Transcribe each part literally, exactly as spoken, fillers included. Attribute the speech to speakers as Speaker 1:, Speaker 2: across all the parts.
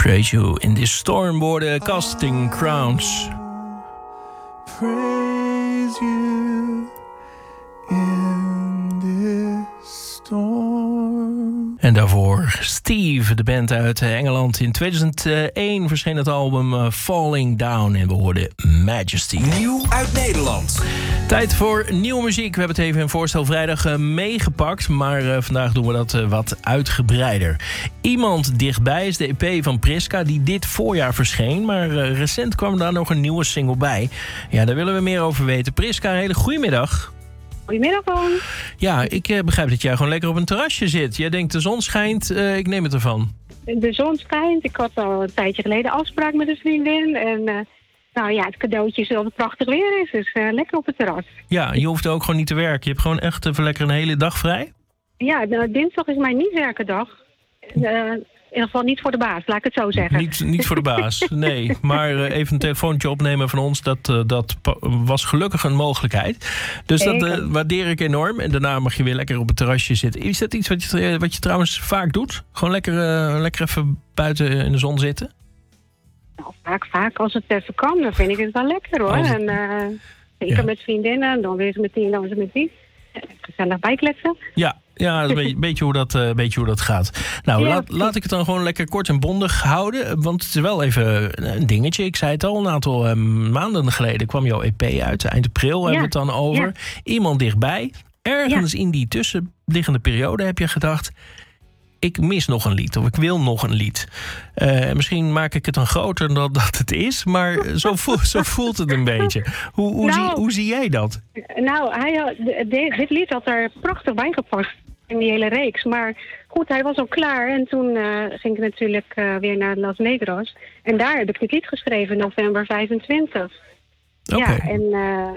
Speaker 1: Praise You in this storm worden Casting Crowns.
Speaker 2: Praise you in this storm.
Speaker 1: En daarvoor Steve, de band uit Engeland. In tweeduizend één verscheen het album uh, Falling Down en we hoorden Majesty.
Speaker 3: Nieuw uit Nederland.
Speaker 1: Tijd voor nieuwe muziek. We hebben het even in Voorstel Vrijdag uh, meegepakt, maar uh, vandaag doen we dat uh, wat uitgebreider. Iemand dichtbij is de E P van Priska die dit voorjaar verscheen, maar uh, recent kwam daar nog een nieuwe single bij. Ja, daar willen we meer over weten. Priska, een hele goedemiddag.
Speaker 4: Goedemiddag, Ron.
Speaker 1: Ja, ik uh, begrijp dat jij gewoon lekker op een terrasje zit. Jij denkt de zon schijnt, uh, ik neem het ervan.
Speaker 4: De zon schijnt. Ik had al een tijdje geleden afspraak met een vriendin. En uh, nou ja, het cadeautje is dat het prachtig weer is. Dus uh, lekker op het terras.
Speaker 1: Ja, je hoeft ook gewoon niet te werken. Je hebt gewoon echt even lekker een hele dag vrij.
Speaker 4: Ja, nou, dinsdag is mijn niet-werkendag. Uh, in ieder geval niet voor de baas, laat ik het zo zeggen.
Speaker 1: Niet, niet voor de baas, nee. Maar uh, even een telefoontje opnemen van ons, dat, uh, dat was gelukkig een mogelijkheid. Dus dat uh, waardeer ik enorm. En daarna mag je weer lekker op het terrasje zitten. Is dat iets wat je, wat je trouwens vaak doet? Gewoon lekker, uh, lekker even buiten in de zon zitten?
Speaker 4: Nou, vaak, vaak. Als het even kan, dan vind ik het wel lekker, hoor. Het... En uh, zeker ja. met vriendinnen, dan weer eens met die, dan weer eens met die. Gezellig bijkletsen.
Speaker 1: Ja. Ja, een beetje, beetje, hoe dat, uh, beetje hoe dat gaat. Nou, ja, laat, laat ik het dan gewoon lekker kort en bondig houden. Want het is wel even een dingetje. Ik zei het al, een aantal uh, maanden geleden kwam jouw E P uit. Eind april ja. hebben we het dan over. Ja. Iemand dichtbij. Ergens ja. in die tussenliggende periode heb je gedacht... ik mis nog een lied, of ik wil nog een lied. Uh, misschien maak ik het dan groter dan dat het is... maar zo, voel, zo voelt het een beetje. Hoe, hoe, nou, zie, hoe zie jij dat?
Speaker 4: Nou, hij had, de, dit lied had er prachtig bij gepast in die hele reeks. Maar goed, hij was al klaar. En toen uh, ging ik natuurlijk uh, weer naar Las Negras. En daar heb ik dit lied geschreven, november vijfentwintig.
Speaker 1: Okay.
Speaker 4: Ja, en... Uh,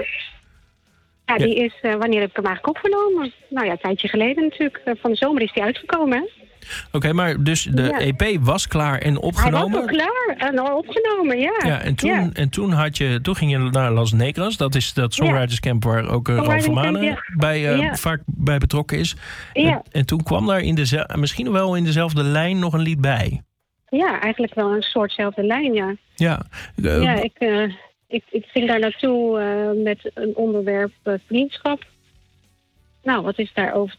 Speaker 4: Ja, die is, uh, wanneer heb ik hem eigenlijk opgenomen? Nou ja, een tijdje geleden natuurlijk. Uh, van de zomer is die uitgekomen, hè?
Speaker 1: Oké, okay, maar dus de ja. E P was klaar en opgenomen?
Speaker 4: Hij was al klaar en al opgenomen, ja.
Speaker 1: Ja, en toen, ja. En toen, had je, toen ging je naar Las Negras. Dat is dat songwriterscamp waar ook uh, Ralf Vermanen ja. bij, uh, ja. vaak bij betrokken is.
Speaker 4: Ja.
Speaker 1: En, en toen kwam daar in de, misschien wel in dezelfde lijn nog een lied bij.
Speaker 4: Ja, eigenlijk wel een soortzelfde lijn, ja.
Speaker 1: Ja, uh,
Speaker 4: ja ik... Uh, Ik, ik ging daar naartoe uh, met een onderwerp uh, vriendschap. Nou, wat is daarover